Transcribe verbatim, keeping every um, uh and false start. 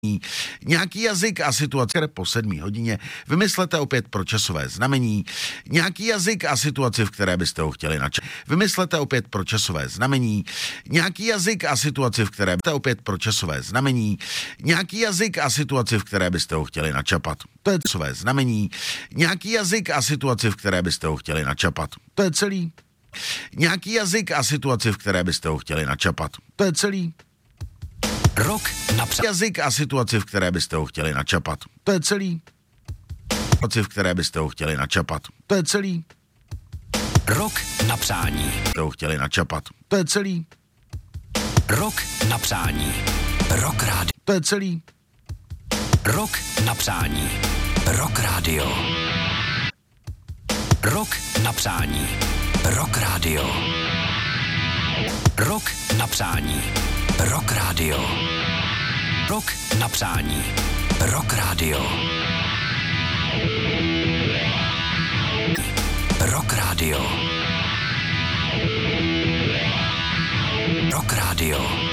Nějaký jazyk a situace po sedmý hodině. Vymyslete opět pro časové znamení. Nějaký jazyk a situaci, v které byste ho chtěli načapat. Vymyslete opět pro časové znamení. Nějaký jazyk a situaci, v které byste opět pro časové znamení. Nějaký jazyk a situaci, v které byste ho chtěli načapat. To je časové znamení. Nějaký jazyk a situaci, v které byste ho chtěli načapat. To je celý. Nějaký jazyk a situaci, v které byste ho chtěli načapat. To je celý. Rok na psa- Jazyk a situaci, v které byste ho chtěli načapat. To je celý. Situaci, v které byste ho chtěli načapat. To je celý. Rok na přání. To ho chtěli načapat. To je celý. Rok na přání. Rock rádio. To je celý. Rok na přání. Rock rádio. Rok na přání. Rock rádio. Rok na přání. Rock rádio. Rok na přání. Rock rádio. Rock rádio. Rock rádio.